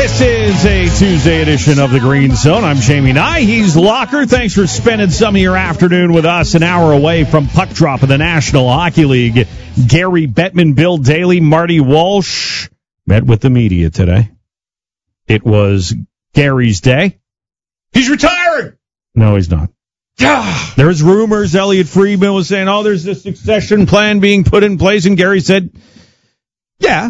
This is a Tuesday edition of the Green Zone. I'm Jamie Nye. He's Locker. Thanks for spending some of your afternoon with us. An hour away from puck drop of the National Hockey League. Gary Bettman, Bill Daly, Marty Walsh met with the media today. It was Gary's day. He's retiring! No, he's not. There's rumors. Elliot Friedman was saying, there's a succession plan being put in place. And Gary said, yeah,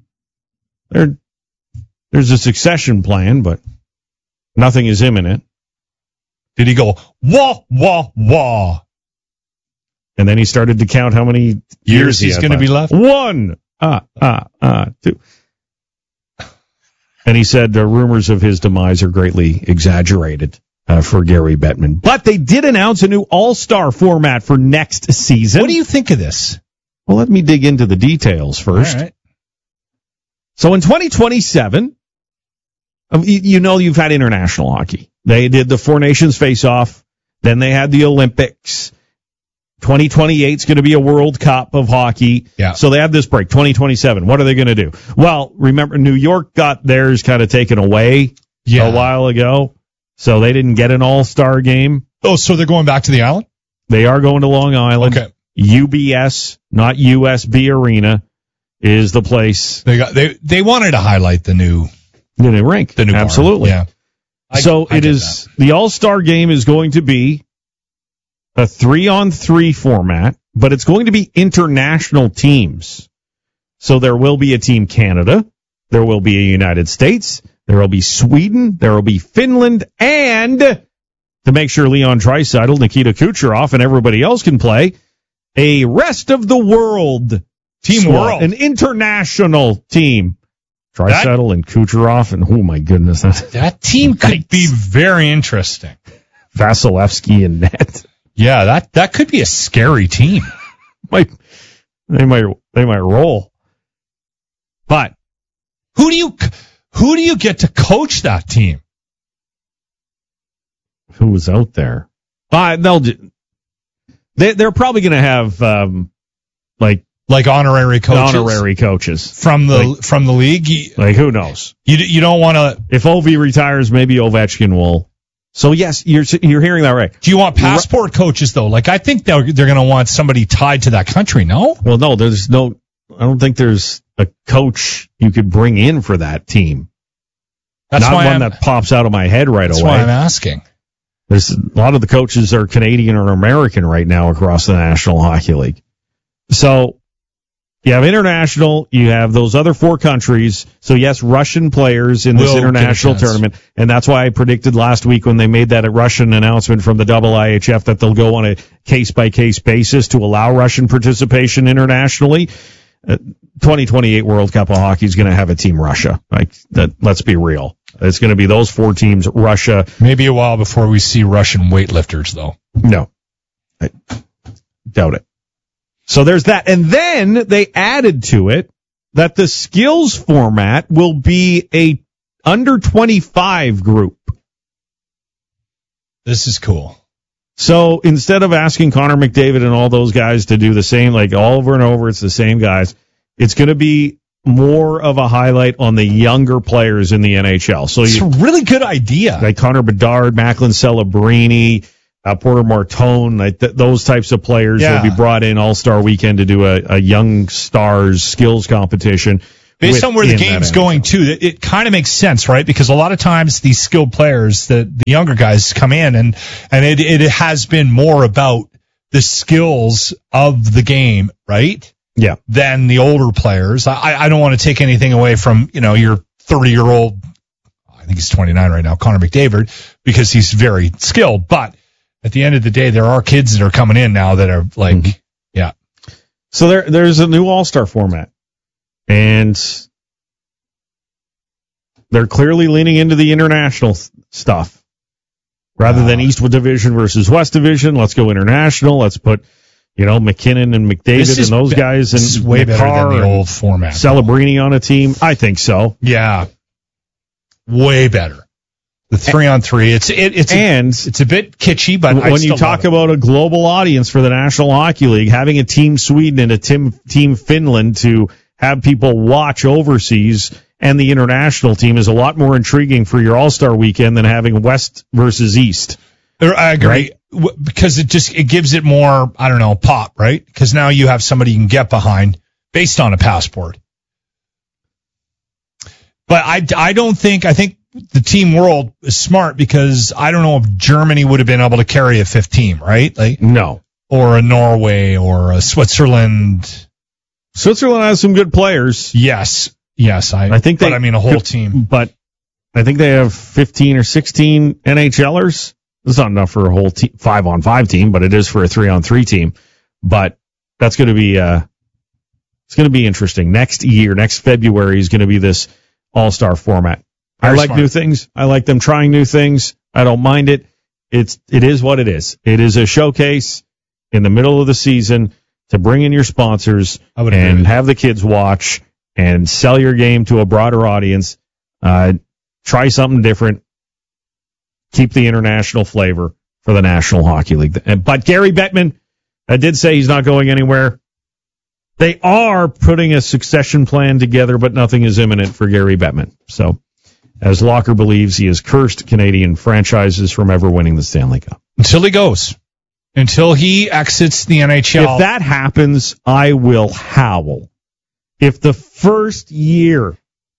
there's a succession plan, but nothing is imminent. Did he go, wah, wah, wah? And then he started to count how many years he's going to be left? 1, 2. And he said the rumors of his demise are greatly exaggerated for Gary Bettman. But they did announce a new all-star format for next season. What do you think of this? Well, let me dig into the details first. All right. So in 2027, you've had international hockey. They did the Four Nations face-off. Then they had the Olympics. 2028 is going to be a World Cup of hockey. Yeah. So they had this break. 2027. What are they going to do? Well, remember, New York got theirs kind of taken away a while ago. So they didn't get an all-star game. Oh, so they're going back to the island? They are going to Long Island. Okay. UBS, not USB Arena, is the place. They wanted to highlight the new rink. The new absolutely. Barn. Yeah. So it is the All-Star game is going to be a 3-on-3 format, but it's going to be international teams. So there will be a Team Canada, there will be a United States, there will be Sweden, there will be Finland, and to make sure Leon Draisaitl, Nikita Kucherov, and everybody else can play, a rest of the world Team squad, World, an international team. Draisaitl and Kucherov, and oh my goodness, that team could be very interesting. Vasilevsky and net. Yeah, that could be a scary team. They might roll. But who do you get to coach that team? Who was out there? They're probably going to have like honorary coaches from the league. Like who knows? You don't want to. If Ovi retires, maybe Ovechkin will. So yes, you're hearing that right. Do you want passport coaches though? Like I think they're going to want somebody tied to that country. No. Well, no. I don't think there's a coach you could bring in for that team. That's not why one that pops out of my head right away. That's why I'm asking. There's a lot of the coaches are Canadian or American right now across the National Hockey League. So you have international, you have those other 4 countries. So yes, Russian players in this international tournament. And that's why I predicted last week when they made that Russian announcement from the IIHF that they'll go on a case-by-case basis to allow Russian participation internationally. 2028 World Cup of Hockey is going to have a team Russia. Let's be real. It's going to be those 4 teams, Russia. Maybe a while before we see Russian weightlifters, though. No. I doubt it. So there's that. And then they added to it that the skills format will be a under 25 group. This is cool. So instead of asking Connor McDavid and all those guys to do the same, like over and over, it's the same guys. It's going to be more of a highlight on the younger players in the NHL. So it's a really good idea. Like Connor Bedard, Macklin Celebrini, Porter Martone, those types of players will be brought in All-Star Weekend to do a young stars skills competition. Based on where the game's going, too, it kind of makes sense, right? Because a lot of times these skilled players, the younger guys come in, and it has been more about the skills of the game, right? Yeah. Than the older players. I don't want to take anything away from, your 30-year-old, I think he's 29 right now, Connor McDavid, because he's very skilled. But at the end of the day, there are kids that are coming in now that are like, yeah. So there's a new All-Star format. And they're clearly leaning into the international stuff. Rather than East Division versus West Division, let's go international. Let's put, McKinnon and McDavid and those guys. This is way better than the old format. Celebrini on a team. I think so. Yeah. Way better. The 3-on-3. It's a bit kitschy, but when you talk about a global audience for the National Hockey League, having a Team Sweden and a Team Finland to have people watch overseas and the international team is a lot more intriguing for your All-Star weekend than having West versus East. I agree. Right? Because it gives it more, I don't know, pop, right? Because now you have somebody you can get behind based on a passport. But I think the Team World is smart because I don't know if Germany would have been able to carry a fifth team, right? Like, no. Or a Norway or a Switzerland. Switzerland has some good players. Yes. I think a whole team. But I think they have 15 or 16 NHLers. It's not enough for a whole 5-on-5 team, but it is for a 3-on-3 team. But that's going to be it's going to be interesting. Next February is going to be this All-Star format. I like new things. I like them trying new things. I don't mind it. It is what it is. It is a showcase in the middle of the season to bring in your sponsors and have the kids watch and sell your game to a broader audience. Try something different. Keep the international flavor for the National Hockey League. But Gary Bettman did say he's not going anywhere. They are putting a succession plan together, but nothing is imminent for Gary Bettman. So, as Locker believes, he has cursed Canadian franchises from ever winning the Stanley Cup. Until he goes. Until he exits the NHL. If that happens, I will howl. If the first year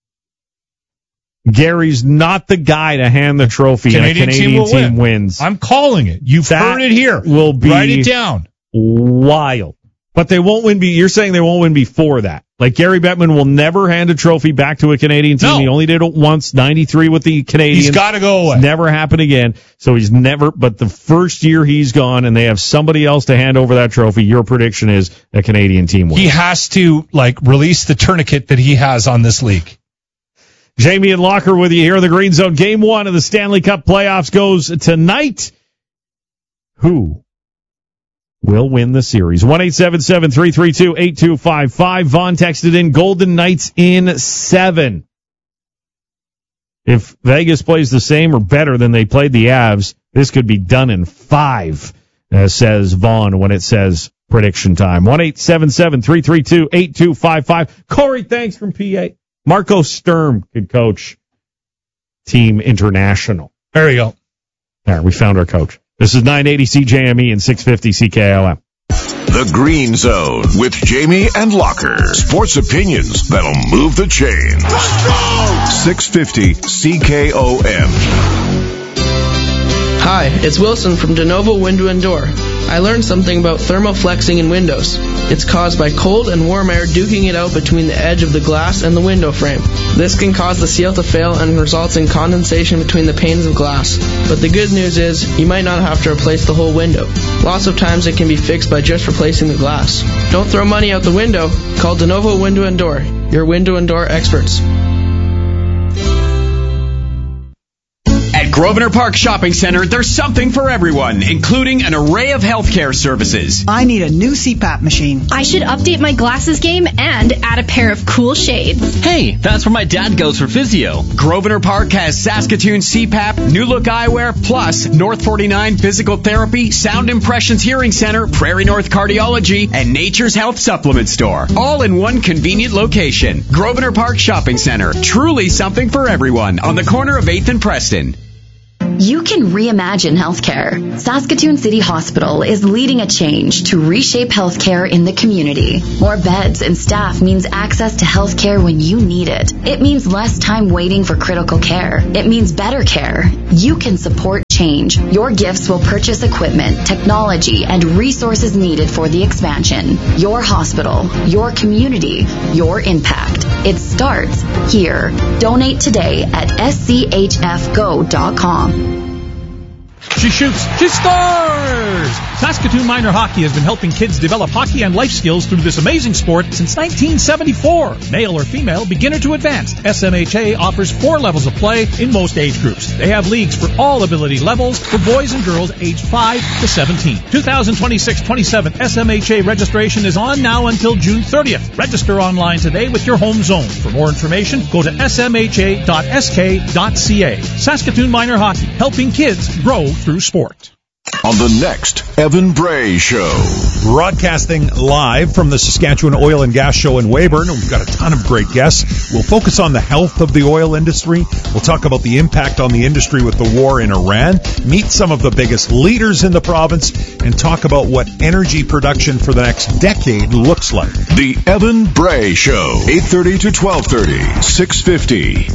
Gary's not the guy to hand the trophy and a Canadian team wins. I'm calling it. You've heard it here. Will be write it down. Wild. But they won't win. You're saying they won't win before that. Like Gary Bettman will never hand a trophy back to a Canadian team. No. He only did it once, 93 with the Canadians. He's got to go away. It's never happened again. So he's never, but the first year he's gone and they have somebody else to hand over that trophy, your prediction is a Canadian team wins. He has to, release the tourniquet that he has on this league. Jamie and Locker with you here in the Green Zone. Game 1 of the Stanley Cup playoffs goes tonight. Who will win the series? 1-877-332-8255. Vaughn texted in Golden Knights in 7. If Vegas plays the same or better than they played the Avs, this could be done in 5, says Vaughn when it says prediction time. 1-877-332-8255. Corey, thanks from PA. Marco Sturm could coach Team International. There you go. There, we found our coach. This is 980 CJME and 650 CKLM. The Green Zone with Jamie and Locker. Sports opinions that'll move the chains. Let's go! 650 CKOM. Hi, it's Wilson from DeNovo Window and Door. I learned something about thermoflexing in windows. It's caused by cold and warm air duking it out between the edge of the glass and the window frame. This can cause the seal to fail and results in condensation between the panes of glass. But the good news is, you might not have to replace the whole window. Lots of times it can be fixed by just replacing the glass. Don't throw money out the window. Call DeNovo Window and Door, your window and door experts. At Grosvenor Park Shopping Center, there's something for everyone, including an array of healthcare services. I need a new CPAP machine. I should update my glasses game and add a pair of cool shades. Hey, that's where my dad goes for physio. Grosvenor Park has Saskatoon CPAP, New Look Eyewear, plus North 49 Physical Therapy, Sound Impressions Hearing Center, Prairie North Cardiology, and Nature's Health Supplement Store. All in one convenient location. Grosvenor Park Shopping Center. Truly something for everyone on the corner of 8th and Preston. You can reimagine healthcare. Saskatoon City Hospital is leading a change to reshape healthcare in the community. More beds and staff means access to healthcare when you need it. It means less time waiting for critical care. It means better care. You can support change. Your gifts will purchase equipment, technology, and resources needed for the expansion. Your hospital, your community, your impact. It starts here. Donate today at schfgo.com. She shoots. She scores! Saskatoon Minor Hockey has been helping kids develop hockey and life skills through this amazing sport since 1974. Male or female, beginner to advanced, SMHA offers 4 levels of play in most age groups. They have leagues for all ability levels for boys and girls aged 5 to 17. 2026-27 SMHA registration is on now until June 30th. Register online today with your home zone. For more information, go to smha.sk.ca. Saskatoon Minor Hockey, helping kids grow through sport. on the next Evan Bray Show. Broadcasting live from the Saskatchewan Oil and Gas Show in Weyburn. We've got a ton of great guests. We'll focus on the health of the oil industry. We'll talk about the impact on the industry with the war in Iran, meet some of the biggest leaders in the province, and talk about what energy production for the next decade looks like. The Evan Bray Show, 8:30 to 12:30, 650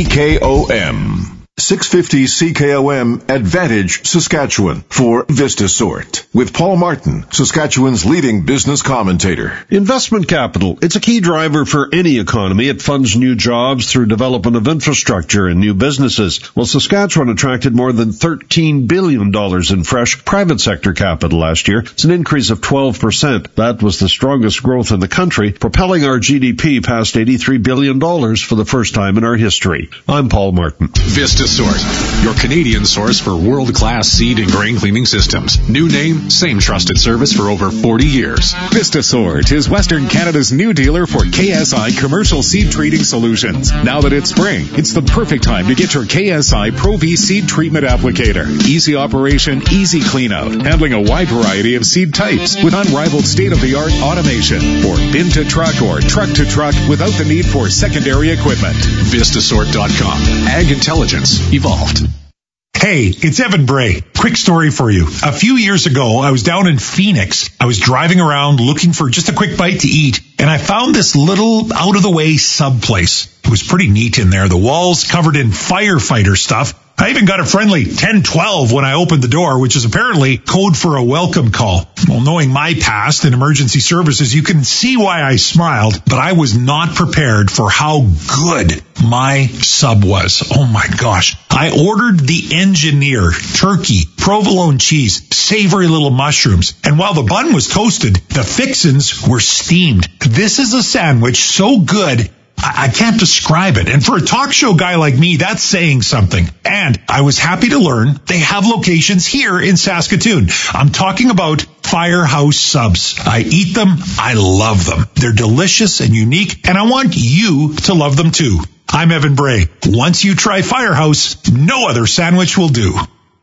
CKOM. 650 CKOM Advantage Saskatchewan for VistaSort with Paul Martin, Saskatchewan's leading business commentator. Investment capital. It's a key driver for any economy. It funds new jobs through development of infrastructure and new businesses. Well, Saskatchewan attracted more than $13 billion in fresh private sector capital last year. It's an increase of 12%. That was the strongest growth in the country, propelling our GDP past $83 billion for the first time in our history. I'm Paul Martin. VistaSort, your Canadian source for world-class seed and grain cleaning systems. New name, same trusted service for over 40 years. VistaSort is Western Canada's new dealer for KSI commercial seed treating solutions. Now that it's spring, it's the perfect time to get your KSI Pro V seed treatment applicator. Easy operation, easy clean out, handling a wide variety of seed types with unrivaled state-of-the-art automation for bin to truck or truck to truck without the need for secondary equipment. Vistasort.com. Ag intelligence evolved. Hey, it's Evan Bray. Quick story for you. A few years ago, I was down in Phoenix. I was driving around looking for just a quick bite to eat, and I found this little out-of-the-way sub place. It was pretty neat in there. The walls covered in firefighter stuff. I even got a friendly 1012 when I opened the door, which is apparently code for a welcome call. Well, knowing my past in emergency services, you can see why I smiled, but I was not prepared for how good my sub was. Oh my gosh. I ordered the engineer, turkey, provolone cheese, savory little mushrooms, and while the bun was toasted, the fixins were steamed. This is a sandwich so good, I can't describe it. And for a talk show guy like me, that's saying something. And I was happy to learn they have locations here in Saskatoon. I'm talking about Firehouse Subs. I eat them. I love them. They're delicious and unique, and I want you to love them too. I'm Evan Bray. Once you try Firehouse, no other sandwich will do.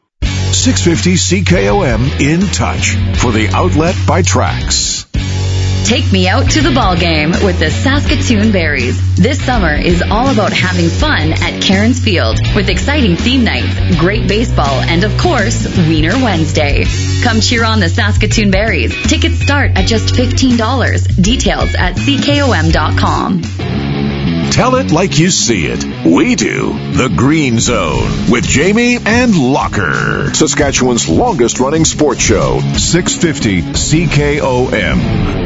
650 CKOM in touch for the outlet by Trax. Take me out to the ball game with the Saskatoon Berries. This summer is all about having fun at Cairns Field with exciting theme nights, great baseball, and of course, Wiener Wednesday. Come cheer on the Saskatoon Berries. Tickets start at just $15. Details at ckom.com. Tell it like you see it. We do. The Green Zone with Jamie and Locker. Saskatchewan's longest running sports show. 650 CKOM.